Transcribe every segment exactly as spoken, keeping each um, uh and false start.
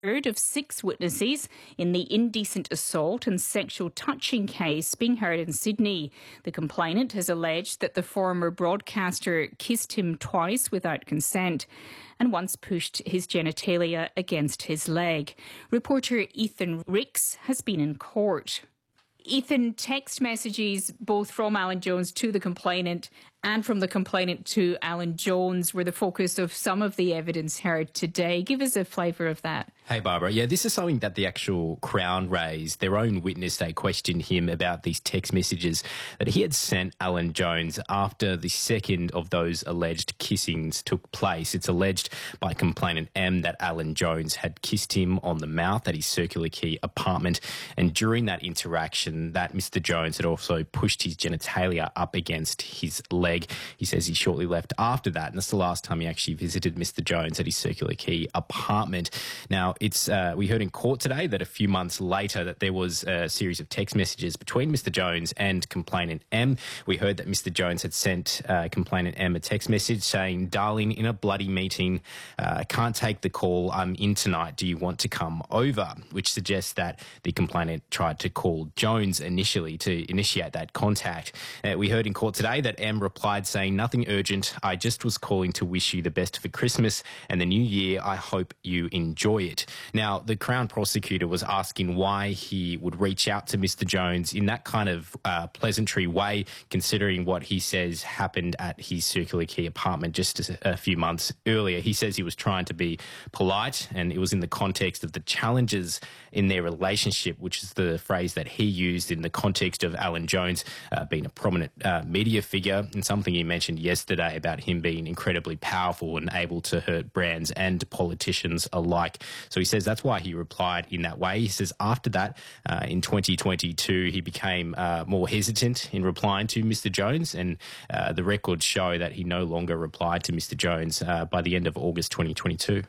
third of six witnesses in the indecent assault and sexual touching case being heard in Sydney. The complainant has alleged that the former broadcaster kissed him twice without consent and once pushed his genitalia against his leg. Reporter Ethan Ricks has been in court. Ethan, text messages both from Alan Jones to the complainant and from the complainant to Alan Jones were the focus of some of the evidence heard today. Give us a flavour of that. Hey, Barbara. Yeah, this is something that the actual Crown raised. Their own witness, they questioned him about these text messages that he had sent Alan Jones after the second of those alleged kissings took place. It's alleged by complainant M that Alan Jones had kissed him on the mouth at his Circular Quay apartment, and during that interaction that Mister Jones had also pushed his genitalia up against his leg. He says he shortly left after that, and that's the last time he actually visited Mister Jones at his Circular Quay apartment. Now, it's uh, we heard in court today that a few months later that there was a series of text messages between Mister Jones and complainant M. We heard that Mister Jones had sent uh, complainant M a text message saying, "Darling, in a bloody meeting, uh, can't take the call, I'm in tonight, do you want to come over?" Which suggests that the complainant tried to call Jones initially to initiate that contact. Uh, we heard in court today that M replied saying, "Nothing urgent, I just was calling to wish you the best for Christmas and the new year. I hope you enjoy it." Now, the Crown prosecutor was asking why he would reach out to Mister Jones in that kind of uh, pleasantry way, considering what he says happened at his Circular Quay apartment just a, a few months earlier. He says he was trying to be polite, and it was in the context of the challenges in their relationship, which is the phrase that he used in the context of Alan Jones uh, being a prominent uh, media figure, and something he mentioned yesterday about him being incredibly powerful and able to hurt brands and politicians alike. So he says that's why he replied in that way. He says after that, uh, in twenty twenty-two, he became uh, more hesitant in replying to Mister Jones, and uh, the records show that he no longer replied to Mister Jones uh, by the end of August twenty twenty-two.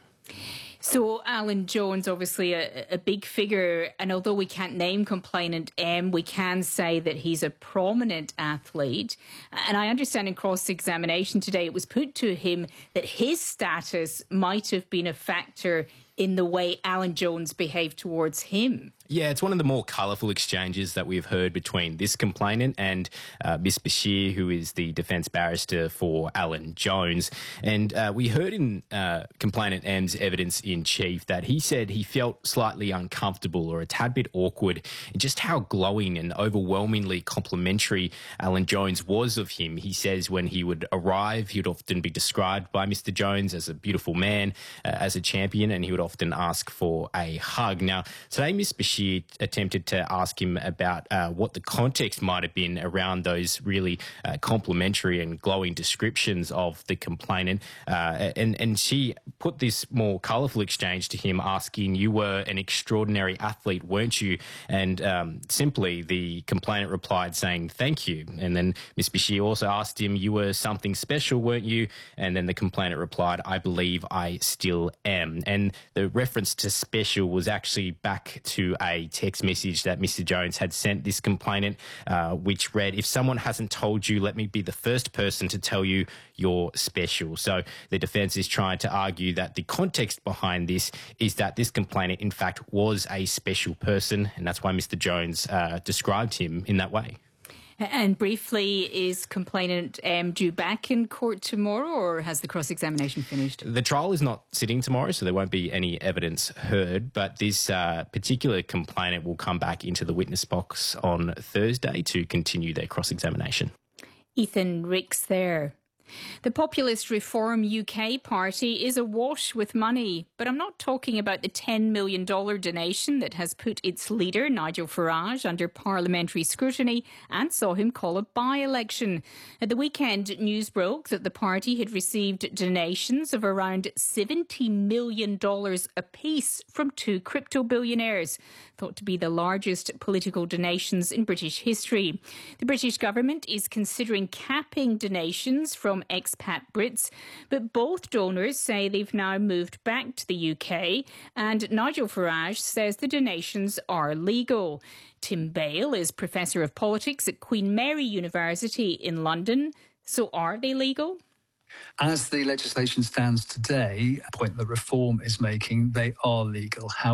So Alan Jones, obviously a, a big figure, and although we can't name complainant M, we can say that he's a prominent athlete. And I understand in cross-examination today it was put to him that his status might have been a factor in the way Alan Jones behaved towards him. Yeah, it's one of the more colourful exchanges that we've heard between this complainant and uh, Miss Bashir, who is the defence barrister for Alan Jones. And uh, we heard in uh, complainant M's evidence in chief that he said he felt slightly uncomfortable or a tad bit awkward in just how glowing and overwhelmingly complimentary Alan Jones was of him. He says when he would arrive, he would often be described by Mister Jones as a beautiful man, uh, as a champion, and he would often ask for a hug. Now, today Miss Bashir attempted to ask him about uh, what the context might have been around those really uh, complimentary and glowing descriptions of the complainant. Uh, and, and she put this more colourful exchange to him, asking, "You were an extraordinary athlete, weren't you?" And um, simply the complainant replied saying, "Thank you." And then Miss Bashir also asked him, "You were something special, weren't you?" And then the complainant replied, "I believe I still am." And the reference to special was actually back to a text message that Mister Jones had sent this complainant, uh, which read, "If someone hasn't told you, let me be the first person to tell you you're special." So the defence is trying to argue that the context behind this is that this complainant, in fact, was a special person, and that's why Mister Jones uh, described him in that way. And briefly, is complainant um, due back in court tomorrow, or has the cross-examination finished? The trial is not sitting tomorrow, so there won't be any evidence heard, but this uh, particular complainant will come back into the witness box on Thursday to continue their cross-examination. Ethan Ricks there. The Populist Reform U K party is awash with money, but I'm not talking about the ten million dollars donation that has put its leader, Nigel Farage, under parliamentary scrutiny and saw him call a by-election. At the weekend, news broke that the party had received donations of around seventy million dollars apiece from two crypto billionaires, thought to be the largest political donations in British history. The British government is considering capping donations from expat Brits, but both donors say they've now moved back to the U K, and Nigel Farage says the donations are legal. Tim Bale is Professor of Politics at Queen Mary University in London. So are they legal? As the legislation stands today, a point that Reform is making, they are legal. How